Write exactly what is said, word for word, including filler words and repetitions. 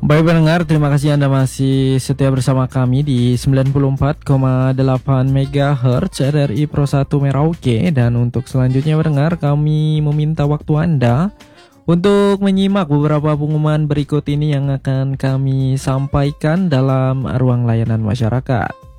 Baik pendengar, terima kasih Anda masih setia bersama kami di sembilan puluh empat koma delapan megahertz R R I Pro satu Merauke. Dan untuk selanjutnya pendengar, kami meminta waktu Anda untuk menyimak beberapa pengumuman berikut ini yang akan kami sampaikan dalam ruang layanan masyarakat.